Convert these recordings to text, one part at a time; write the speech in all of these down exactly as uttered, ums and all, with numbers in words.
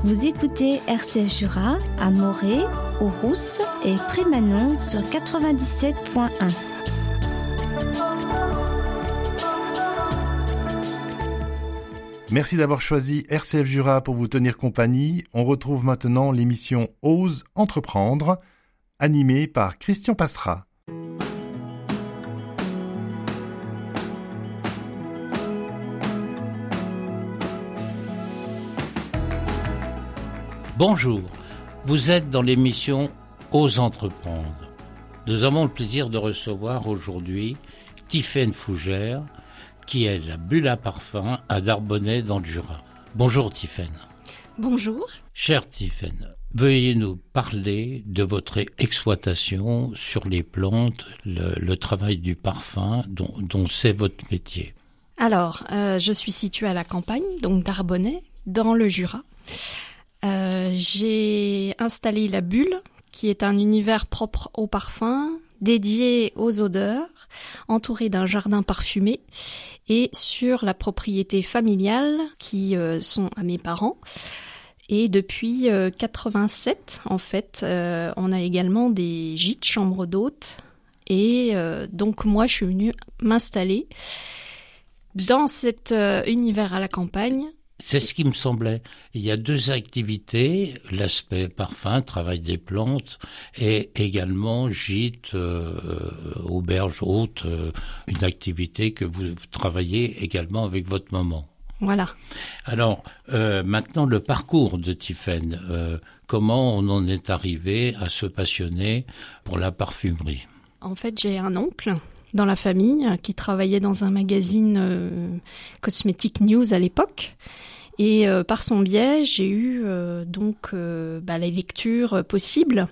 Vous écoutez R C F Jura à Morée, aux Rousses et Prémanon sur quatre-vingt-dix-sept point un. Merci d'avoir choisi R C F Jura pour vous tenir compagnie. On retrouve maintenant l'émission Ose entreprendre, animée par Christian Passera. Bonjour, vous êtes dans l'émission Ose entreprendre. Nous avons le plaisir de recevoir aujourd'hui Tiffaine Fougère, qui est la bulle à parfum à Narbonnais dans le Jura. Bonjour Tiffaine. Bonjour. Chère Tiffaine, veuillez nous parler de votre exploitation sur les plantes, le, le travail du parfum dont, dont c'est votre métier. Alors, euh, je suis située à la campagne, donc Narbonnais, dans le Jura. Euh, j'ai installé la bulle, qui est un univers propre au parfum, dédié aux odeurs, entouré d'un jardin parfumé, et sur la propriété familiale qui euh, sont à mes parents. Et depuis euh, quatre-vingt-sept, en fait, euh, on a également des gîtes, chambres d'hôtes, et euh, donc moi, je suis venue m'installer dans cet euh, univers à la campagne. C'est ce qui me semblait. Il y a deux activités, l'aspect parfum, travail des plantes, et également gîte, euh, auberge haute, euh, une activité que vous travaillez également avec votre maman. Voilà. Alors, euh, maintenant le parcours de Tiffaine, euh, comment on en est arrivé à se passionner pour la parfumerie? En fait, j'ai un oncle dans la famille qui travaillait dans un magazine euh, Cosmetic News à l'époque. Et euh, par son biais, j'ai eu euh, donc euh, bah, les lectures possibles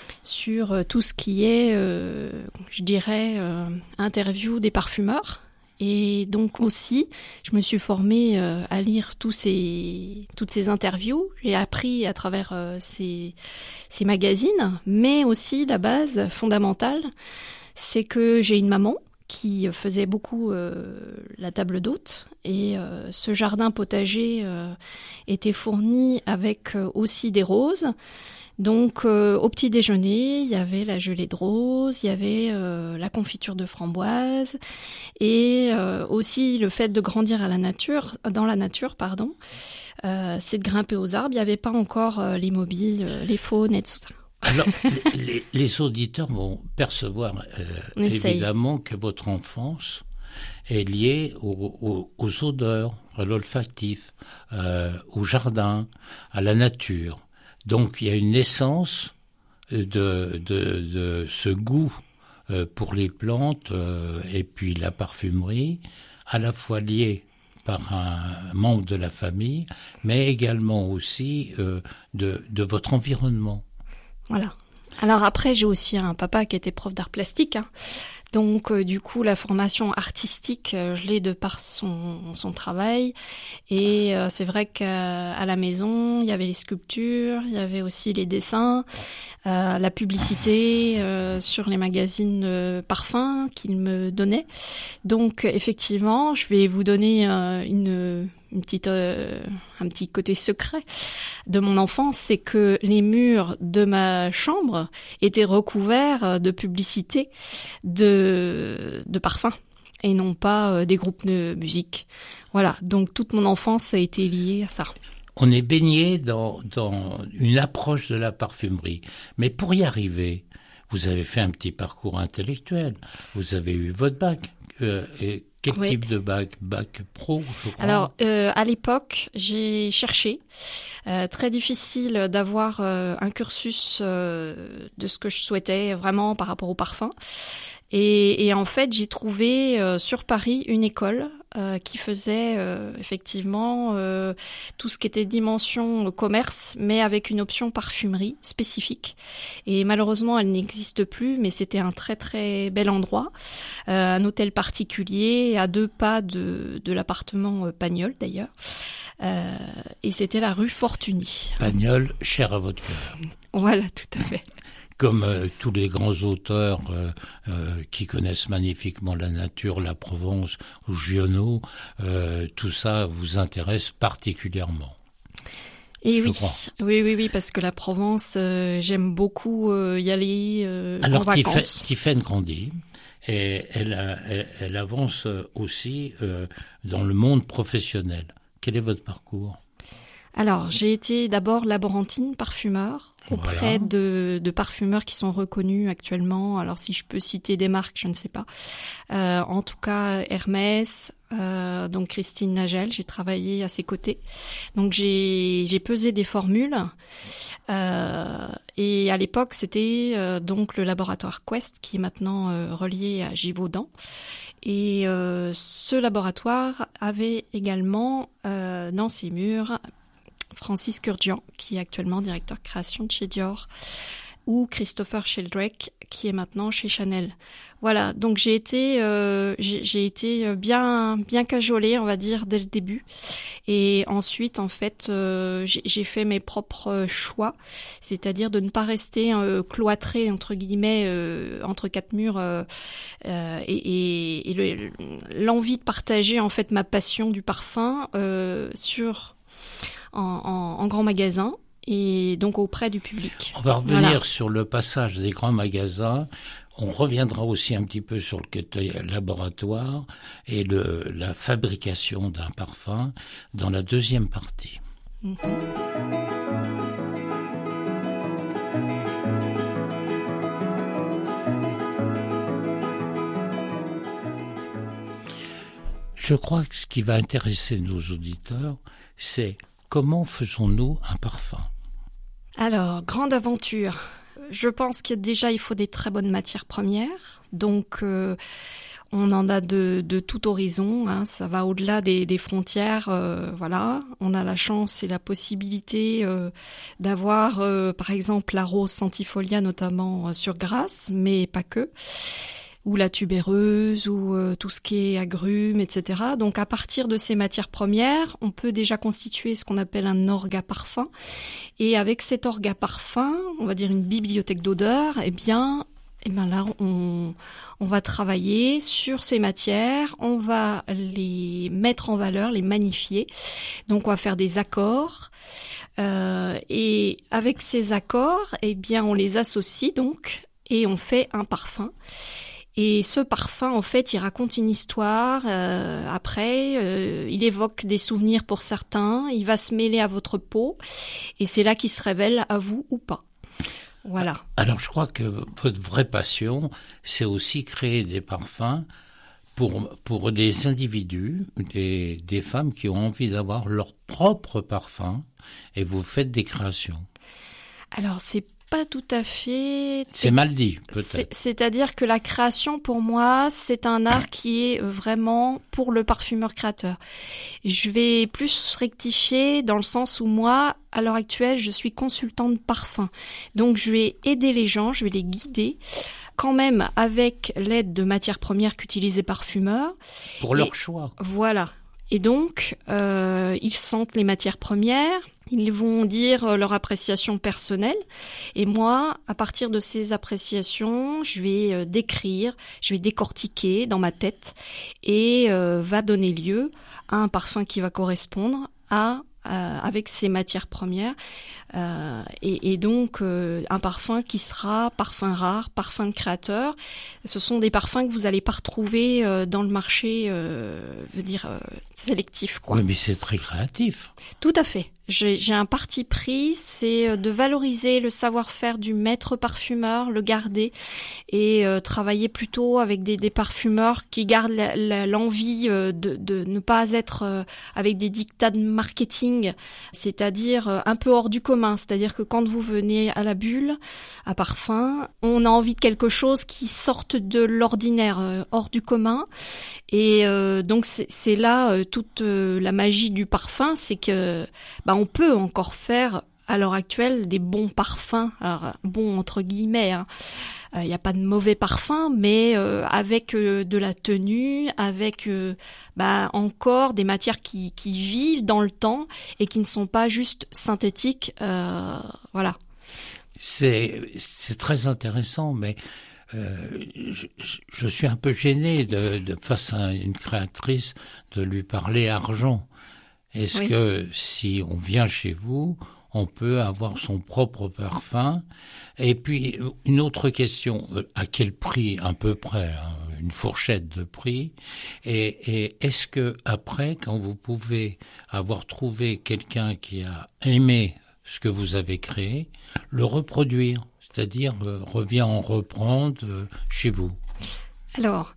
sur euh, tout ce qui est, euh, je dirais, euh, interview des parfumeurs. Et donc aussi, je me suis formée euh, à lire tous ces, toutes ces interviews. J'ai appris à travers euh, ces, ces magazines, mais aussi la base fondamentale, c'est que j'ai une maman qui faisait beaucoup euh, la table d'hôte et euh, ce jardin potager euh, était fourni avec euh, aussi des roses. Donc euh, au petit déjeuner, il y avait la gelée de rose, il y avait euh, la confiture de framboise et euh, aussi le fait de grandir à la nature, dans la nature, pardon, euh, c'est de grimper aux arbres. Il n'y avait pas encore euh, les mobiles, euh, les faunes et tout ça. Alors, les, les, les auditeurs vont percevoir euh, évidemment que votre enfance est liée aux, aux, aux odeurs, à l'olfactif, euh, au jardin, à la nature. Donc, il y a une essence de, de, de ce goût euh, pour les plantes euh, et puis la parfumerie, à la fois liée par un membre de la famille, mais également aussi euh, de, de votre environnement. Voilà. Alors après, j'ai aussi un papa qui était prof d'art plastique, hein. Donc euh, du coup, la formation artistique, euh, je l'ai de par son, son travail. Et euh, c'est vrai qu'à la maison, il y avait les sculptures, il y avait aussi les dessins, euh, la publicité euh, sur les magazines euh, parfums qu'il me donnait. Donc effectivement, je vais vous donner euh, une... Une petite, euh, un petit côté secret de mon enfance, c'est que les murs de ma chambre étaient recouverts de publicités de, de parfums et non pas euh, des groupes de musique. Voilà, donc toute mon enfance a été liée à ça. On est baigné dans, dans une approche de la parfumerie, mais pour y arriver, vous avez fait un petit parcours intellectuel, vous avez eu votre bac. Euh, et quel oui. type de bac? Bac pro, je crois. Alors, euh, à l'époque, j'ai cherché. Euh, très difficile d'avoir euh, un cursus euh, de ce que je souhaitais vraiment par rapport au parfum. Et, et en fait, j'ai trouvé euh, sur Paris une école euh, qui faisait euh, effectivement euh, tout ce qui était dimension commerce, mais avec une option parfumerie spécifique. Et malheureusement, elle n'existe plus, mais c'était un très très bel endroit, euh, un hôtel particulier à deux pas de, de l'appartement euh, Pagnol d'ailleurs. Euh, et c'était la rue Fortuny. Pagnol, cher à votre cœur. Voilà, tout à fait. Comme euh, tous les grands auteurs euh, euh, qui connaissent magnifiquement la nature, la Provence ou Giono, euh, tout ça vous intéresse particulièrement. Et oui, oui, oui, oui, parce que la Provence, euh, j'aime beaucoup euh, y aller euh, Alors, en vacances. Alors, Tiffaine grandit et elle, elle, elle avance aussi euh, dans le monde professionnel. Quel est votre parcours ? Alors, j'ai été d'abord laborantine parfumeur auprès voilà. de, de parfumeurs qui sont reconnus actuellement. Alors, si je peux citer des marques, je ne sais pas. Euh, en tout cas, Hermès, euh, donc Christine Nagel, j'ai travaillé à ses côtés. Donc, j'ai, j'ai pesé des formules. Euh, et à l'époque, c'était euh, donc le laboratoire Quest, qui est maintenant euh, relié à Givaudan. Et euh, ce laboratoire avait également euh, dans ses murs Francis Kurkdjian, qui est actuellement directeur création de chez Dior, ou Christopher Sheldrake, qui est maintenant chez Chanel. Voilà, donc j'ai été, euh, j'ai, j'ai été bien, bien cajolée, on va dire, dès le début. Et ensuite, en fait, euh, j'ai, j'ai fait mes propres choix, c'est-à-dire de ne pas rester euh, cloîtrée, entre guillemets, euh, entre quatre murs, euh, euh, et, et, et le, l'envie de partager, en fait, ma passion du parfum euh, sur... En, en, en grand magasin et donc auprès du public. On va revenir voilà. sur le passage des grands magasins. On reviendra aussi un petit peu sur le côté laboratoire et le, la fabrication d'un parfum dans la deuxième partie. Mm-hmm. Je crois que ce qui va intéresser nos auditeurs, c'est comment faisons-nous un parfum ? Alors, grande aventure. Je pense que déjà, il faut des très bonnes matières premières. Donc, euh, on en a de, de tout horizon. Hein. Ça va au-delà des, des frontières. Euh, voilà. On a la chance et la possibilité euh, d'avoir, euh, par exemple, la rose centifolia, notamment euh, sur Grasse, mais pas que. Ou la tubéreuse, ou euh, tout ce qui est agrumes, et cetera. Donc, à partir de ces matières premières, on peut déjà constituer ce qu'on appelle un orga parfum. Et avec cet orga parfum, on va dire une bibliothèque d'odeurs, eh bien, eh bien là, on, on va travailler sur ces matières, on va les mettre en valeur, les magnifier. Donc, on va faire des accords. Euh, et avec ces accords, eh bien, on les associe donc, et on fait un parfum. Et ce parfum, en fait, il raconte une histoire. Euh, après, euh, il évoque des souvenirs pour certains. Il va se mêler à votre peau. Et c'est là qu'il se révèle à vous ou pas. Voilà. Alors, je crois que votre vraie passion, c'est aussi créer des parfums pour, pour des individus, des, des femmes qui ont envie d'avoir leur propre parfum. Et vous faites des créations. Alors, c'est pas tout à fait... C'est mal dit, peut-être. C'est, c'est-à-dire que la création, pour moi, c'est un art qui est vraiment pour le parfumeur créateur. Je vais plus rectifier dans le sens où moi, à l'heure actuelle, je suis consultante parfum. Donc, je vais aider les gens, je vais les guider, quand même avec l'aide de matières premières qu'utilisent les parfumeurs. Pour leur Et, choix. Voilà. Et donc, euh, ils sentent les matières premières. Ils vont dire leur appréciation personnelle et moi, à partir de ces appréciations, je vais décrire, je vais décortiquer dans ma tête et euh, va donner lieu à un parfum qui va correspondre à euh, avec ces matières premières euh, et, et donc euh, un parfum qui sera parfum rare, parfum de créateur. Ce sont des parfums que vous n'allez pas retrouver euh, dans le marché, euh, veut dire euh, sélectif, quoi. Oui, mais c'est très créatif. Tout à fait. J'ai, j'ai un parti pris, c'est de valoriser le savoir-faire du maître parfumeur, le garder et euh, travailler plutôt avec des, des parfumeurs qui gardent la, la, l'envie euh, de, de ne pas être euh, avec des dictats de marketing, c'est-à-dire euh, un peu hors du commun. C'est-à-dire que quand vous venez à la bulle, à parfum, on a envie de quelque chose qui sorte de l'ordinaire, euh, hors du commun. Et euh, donc c'est, c'est là euh, toute euh, la magie du parfum, c'est que bah, on peut encore faire à l'heure actuelle des bons parfums, alors bons entre guillemets, hein. Il n'y a pas de mauvais parfums, mais euh, avec euh, de la tenue, avec euh, bah, encore des matières qui, qui vivent dans le temps et qui ne sont pas juste synthétiques. Euh, voilà. C'est, c'est très intéressant, mais euh, je, je suis un peu gêné de, de face à une créatrice de lui parler argent. Est-ce oui. que si on vient chez vous, on peut avoir son propre parfum. Et puis, une autre question, à quel prix à peu près, hein, une fourchette de prix, et, et est-ce que après, quand vous pouvez avoir trouvé quelqu'un qui a aimé ce que vous avez créé, le reproduire, c'est-à-dire euh, revient en reprendre euh, chez vous? Alors,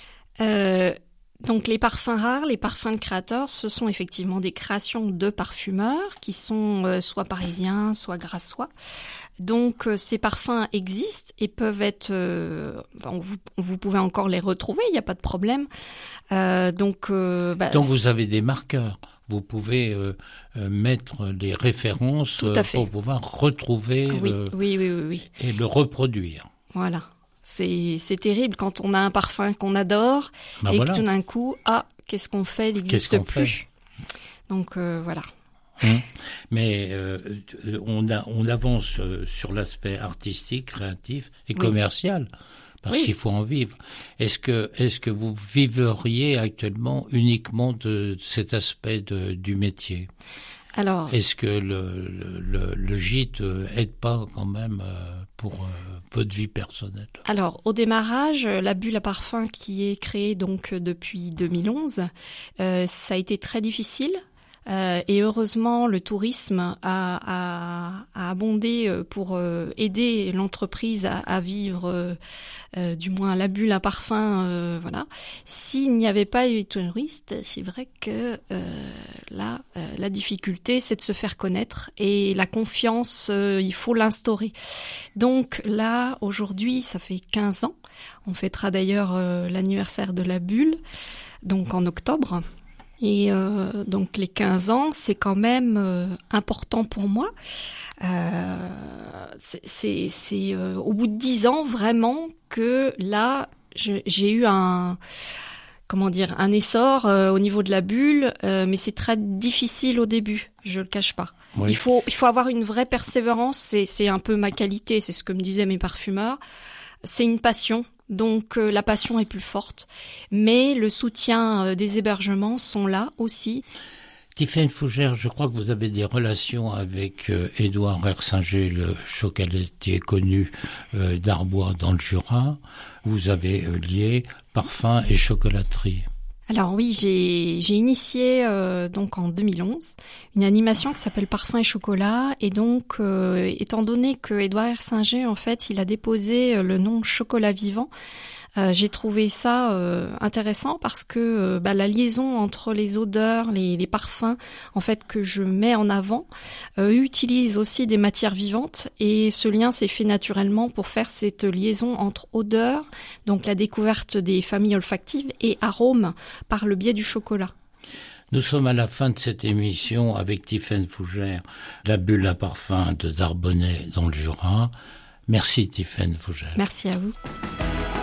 euh, donc les parfums rares, les parfums de créateurs, ce sont effectivement des créations de parfumeurs qui sont euh, soit parisiens, soit grassois. Donc euh, ces parfums existent et peuvent être, euh, vous, vous pouvez encore les retrouver, il n'y a pas de problème. Euh, donc, euh, bah, donc vous avez des marqueurs. Vous pouvez euh, euh, mettre les références euh, pour pouvoir retrouver ah, oui, euh, oui, oui, oui, oui. et le reproduire. Voilà. C'est, c'est terrible quand on a un parfum qu'on adore ben et voilà. que tout d'un coup, ah, qu'est-ce qu'on fait? Il n'existe plus. Fait Donc euh, voilà. Hum. Mais euh, on, a, on avance sur l'aspect artistique, créatif et oui. commercial. Parce oui. qu'il faut en vivre. Est-ce que, est-ce que vous viveriez actuellement uniquement de cet aspect de, du métier? Alors, est-ce que le, le, le gîte aide pas quand même pour votre vie personnelle? Alors, au démarrage, la bulle à parfum qui est créée donc depuis deux mille onze, euh, ça a été très difficile. Euh, et heureusement, le tourisme a, a, a abondé pour euh, aider l'entreprise à, à vivre, euh, euh, du moins la bulle à parfum. Euh, voilà. S'il n'y avait pas eu les touristes, c'est vrai que euh, là, euh, la difficulté, c'est de se faire connaître et la confiance, euh, il faut l'instaurer. Donc là, aujourd'hui, ça fait quinze ans. On fêtera d'ailleurs euh, l'anniversaire de la bulle, donc en octobre. Et euh, donc les quinze ans, c'est quand même euh, important pour moi. Euh, c'est c'est, c'est euh, au bout de dix ans vraiment que là, je, j'ai eu un comment dire un essor euh, au niveau de la bulle, euh, mais c'est très difficile au début. Je le cache pas. Oui. Il faut il faut avoir une vraie persévérance. C'est c'est un peu ma qualité. C'est ce que me disaient mes parfumeurs. C'est une passion. Donc euh, la passion est plus forte, mais le soutien euh, des hébergements sont là aussi. Tiffaine Fougère, je crois que vous avez des relations avec euh, Édouard Ersinger, le chocolatier connu euh, d'Arbois dans le Jura. Vous avez euh, lié parfum et chocolaterie. Alors oui, j'ai, j'ai initié euh, donc en deux mille onze une animation qui s'appelle Parfum et chocolat, et donc euh, étant donné que Édouard Ersinger en fait il a déposé le nom Chocolat Vivant, euh, j'ai trouvé ça euh, intéressant parce que euh, bah, la liaison entre les odeurs, les, les parfums en fait que je mets en avant euh, utilise aussi des matières vivantes, et ce lien s'est fait naturellement pour faire cette liaison entre odeurs, donc la découverte des familles olfactives, et arômes par le biais du chocolat. Nous sommes à la fin de cette émission avec Tiffaine Fougère, la bulle à parfum de Darbonnay dans le Jura. Merci Tiffaine Fougère. Merci à vous.